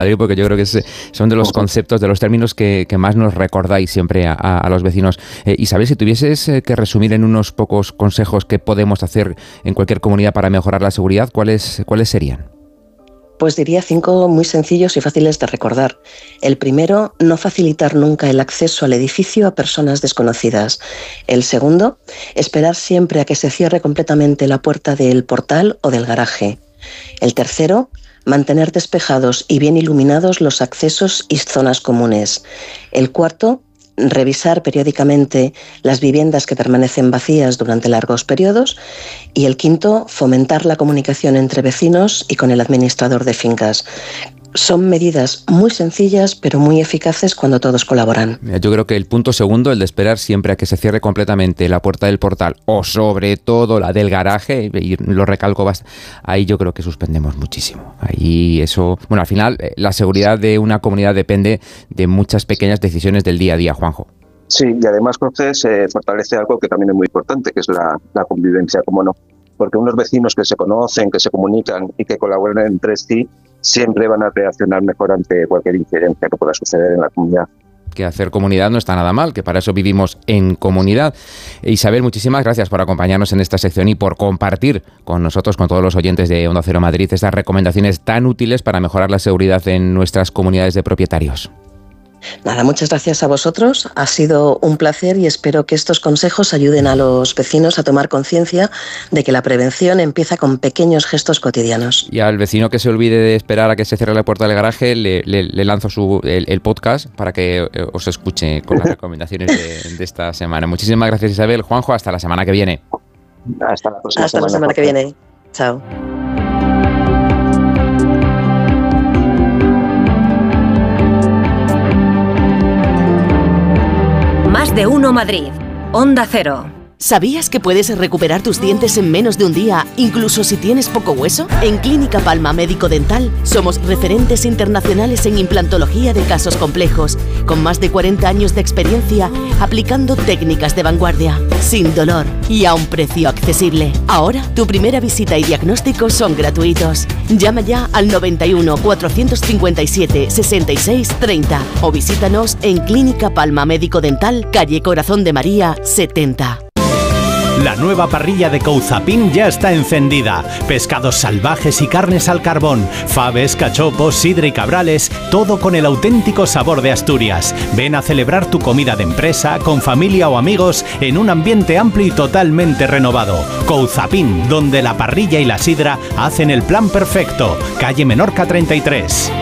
porque yo creo que son de los conceptos, de los términos que más nos recordáis siempre a los vecinos. Isabel, si tuvieses que resumir en unos pocos consejos que podemos hacer en cualquier comunidad para mejorar la seguridad, ¿cuáles serían? Pues diría 5 muy sencillos y fáciles de recordar. El primero, no facilitar nunca el acceso al edificio a personas desconocidas. El segundo, esperar siempre a que se cierre completamente la puerta del portal o del garaje. El tercero, mantener despejados y bien iluminados los accesos y zonas comunes. El cuarto, revisar periódicamente las viviendas que permanecen vacías durante largos periodos. Y el quinto, fomentar la comunicación entre vecinos y con el administrador de fincas. Son medidas muy sencillas, pero muy eficaces cuando todos colaboran. Yo creo que el punto segundo, el de esperar siempre a que se cierre completamente la puerta del portal o sobre todo la del garaje, y lo recalco, ahí yo creo que suspendemos muchísimo. Ahí eso, bueno, al final la seguridad de una comunidad depende de muchas pequeñas decisiones del día a día, Juanjo. Sí, y además, José, se fortalece algo que también es muy importante, que es la convivencia, como no. Porque unos vecinos que se conocen, que se comunican y que colaboran entre sí, siempre van a reaccionar mejor ante cualquier incidencia que pueda suceder en la comunidad. Que hacer comunidad no está nada mal, que para eso vivimos en comunidad. Isabel, muchísimas gracias por acompañarnos en esta sección y por compartir con nosotros, con todos los oyentes de Onda Cero Madrid, estas recomendaciones tan útiles para mejorar la seguridad en nuestras comunidades de propietarios. Nada, muchas gracias a vosotros. Ha sido un placer y espero que estos consejos ayuden a los vecinos a tomar conciencia de que la prevención empieza con pequeños gestos cotidianos. Y al vecino que se olvide de esperar a que se cierre la puerta del garaje, le lanzo el podcast para que os escuche con las recomendaciones de esta semana. Muchísimas gracias, Isabel. Juanjo, hasta la semana que viene. Hasta la próxima semana. Hasta la semana que viene. Chao. Más de uno Madrid. Onda Cero. ¿Sabías que puedes recuperar tus dientes en menos de un día, incluso si tienes poco hueso? En Clínica Palma Médico Dental somos referentes internacionales en implantología de casos complejos, con más de 40 años de experiencia aplicando técnicas de vanguardia, sin dolor y a un precio accesible. Ahora, tu primera visita y diagnóstico son gratuitos. Llama ya al 91 457 66 30 o visítanos en Clínica Palma Médico Dental, calle Corazón de María 70. La nueva parrilla de Couzapin ya está encendida. Pescados salvajes y carnes al carbón, faves, cachopos, sidra y cabrales, todo con el auténtico sabor de Asturias. Ven a celebrar tu comida de empresa, con familia o amigos, en un ambiente amplio y totalmente renovado. Couzapin, donde la parrilla y la sidra hacen el plan perfecto. Calle Menorca 33.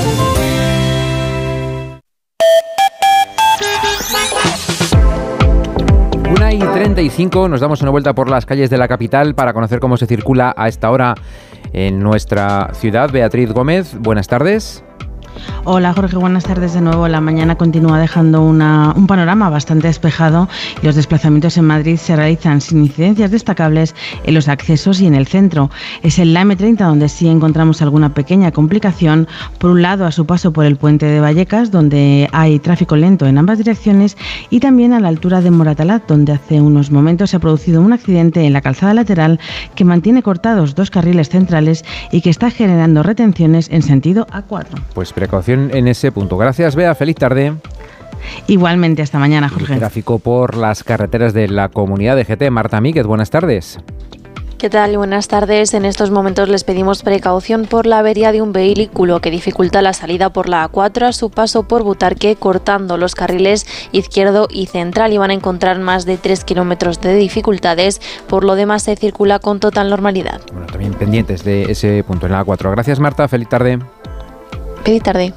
Y 35, nos damos una vuelta por las calles de la capital para conocer cómo se circula a esta hora en nuestra ciudad. Beatriz Gómez, buenas tardes. Hola Jorge, buenas tardes de nuevo. La mañana continúa dejando un panorama bastante despejado y los desplazamientos en Madrid se realizan sin incidencias destacables en los accesos y en el centro. Es en la M30 donde sí encontramos alguna pequeña complicación. Por un lado, a su paso por el puente de Vallecas, donde hay tráfico lento en ambas direcciones, y también a la altura de Moratalaz, donde hace unos momentos se ha producido un accidente en la calzada lateral que mantiene cortados 2 carriles centrales y que está generando retenciones en sentido A4. Pues precaución en ese punto. Gracias, Bea. Feliz tarde. Igualmente, hasta mañana, Jorge. El tráfico por las carreteras de la comunidad de GT. Marta Míguez, buenas tardes. ¿Qué tal? Buenas tardes. En estos momentos les pedimos precaución por la avería de un vehículo que dificulta la salida por la A4 a su paso por Butarque, cortando los carriles izquierdo y central, y van a encontrar más de 3 kilómetros de dificultades. Por lo demás, se circula con total normalidad. Bueno, también pendientes de ese punto en la A4. Gracias, Marta. Feliz tarde. Feliz tarde.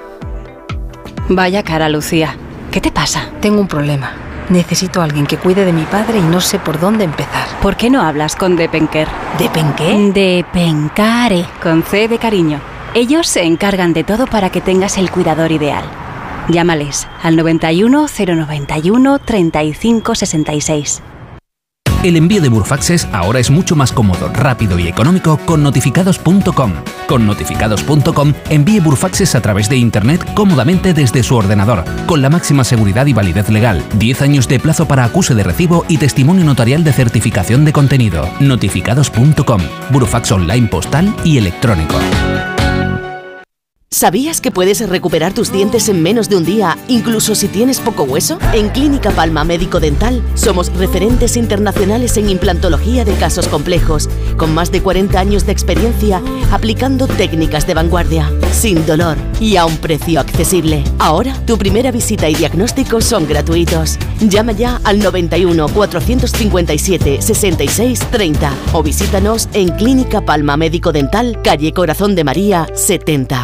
Vaya cara, Lucía. ¿Qué te pasa? Tengo un problema. Necesito a alguien que cuide de mi padre y no sé por dónde empezar. ¿Por qué no hablas con Depenker? ¿Depenqué? Depencare, con C de cariño. Ellos se encargan de todo para que tengas el cuidador ideal. Llámales al 91 091 35 66. El envío de Burofaxes ahora es mucho más cómodo, rápido y económico con notificados.com. Con notificados.com envíe Burofaxes a través de Internet cómodamente desde su ordenador, con la máxima seguridad y validez legal, 10 años de plazo para acuse de recibo y testimonio notarial de certificación de contenido. Notificados.com, Burofax online postal y electrónico. ¿Sabías que puedes recuperar tus dientes en menos de un día, incluso si tienes poco hueso? En Clínica Palma Médico Dental somos referentes internacionales en implantología de casos complejos, con más de 40 años de experiencia aplicando técnicas de vanguardia, sin dolor y a un precio accesible. Ahora, tu primera visita y diagnóstico son gratuitos. Llama ya al 91 457 66 30 o visítanos en Clínica Palma Médico Dental, calle Corazón de María 70.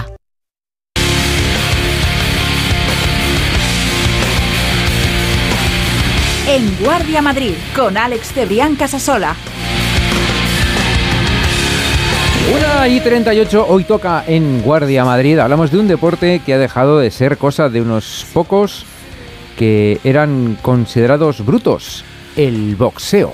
En Guardia Madrid, con Alex Cebrián Casasola. 1:38, hoy toca en Guardia Madrid. Hablamos de un deporte que ha dejado de ser cosa de unos pocos que eran considerados brutos, el boxeo.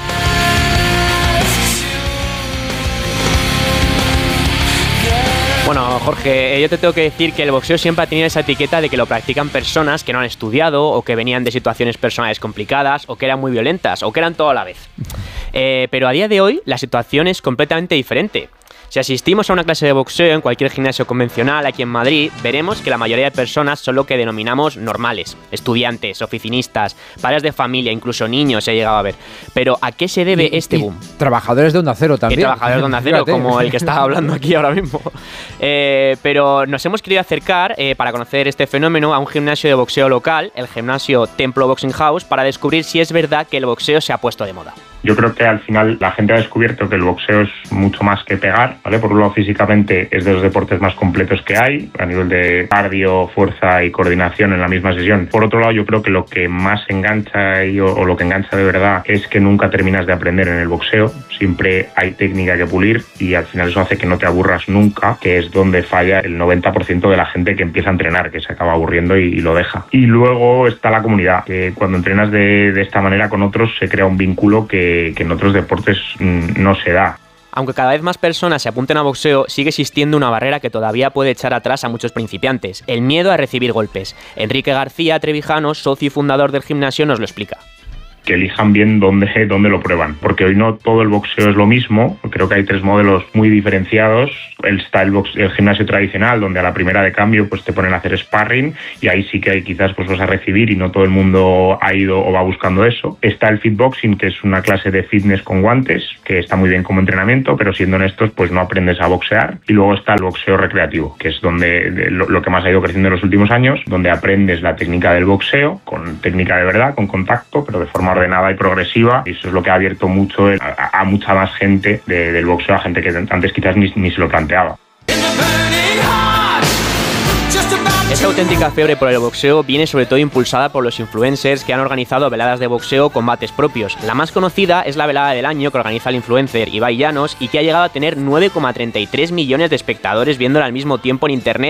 Bueno, Jorge, yo te tengo que decir que el boxeo siempre ha tenido esa etiqueta de que lo practican personas que no han estudiado o que venían de situaciones personales complicadas o que eran muy violentas o que eran todo a la vez. Pero a día de hoy la situación es completamente diferente. Si asistimos a una clase de boxeo en cualquier gimnasio convencional aquí en Madrid, veremos que la mayoría de personas son lo que denominamos normales, estudiantes, oficinistas, padres de familia, incluso niños se ha llegado a ver. Pero ¿a qué se debe este boom? Trabajadores de Onda Cero también. Y trabajadores de Onda Cero, como el que estaba hablando aquí ahora mismo. Pero nos hemos querido acercar, para conocer este fenómeno, a un gimnasio de boxeo local, el gimnasio Templo Boxing House, para descubrir si es verdad que el boxeo se ha puesto de moda. Yo creo que al final la gente ha descubierto que el boxeo es mucho más que pegar, ¿vale? Por un lado, físicamente es de los deportes más completos que hay, a nivel de cardio, fuerza y coordinación en la misma sesión. Por otro lado, yo creo que lo que más engancha o lo que engancha de verdad es que nunca terminas de aprender en el boxeo. Siempre hay técnica que pulir y al final eso hace que no te aburras nunca, que es donde falla el 90% de la gente que empieza a entrenar, que se acaba aburriendo y lo deja. Y luego está la comunidad, que cuando entrenas de esta manera con otros se crea un vínculo que en otros deportes no se da. Aunque cada vez más personas se apunten a boxeo, sigue existiendo una barrera que todavía puede echar atrás a muchos principiantes: el miedo a recibir golpes. Enrique García Trevijano, socio y fundador del gimnasio, nos lo explica. Que elijan bien dónde lo prueban, porque hoy no todo el boxeo es lo mismo. Creo que hay 3 modelos muy diferenciados. Está el gimnasio tradicional, donde a la primera de cambio pues te ponen a hacer sparring y ahí sí que hay, quizás pues vas a recibir y no todo el mundo ha ido o va buscando eso. Está el fitboxing, que es una clase de fitness con guantes, que está muy bien como entrenamiento, pero siendo honestos pues no aprendes a boxear. Y luego está el boxeo recreativo, que es donde lo que más ha ido creciendo en los últimos años, donde aprendes la técnica del boxeo, con técnica de verdad, con contacto, pero de forma ordenada y progresiva, y eso es lo que ha abierto mucho a mucha más gente del boxeo, a gente que antes quizás ni se lo planteaba. Esta auténtica fiebre por el boxeo viene sobre todo impulsada por los influencers que han organizado veladas de boxeo con combates propios. La más conocida es la velada del año que organiza el influencer Ibai Llanos y que ha llegado a tener 9,33 millones de espectadores viéndola al mismo tiempo en internet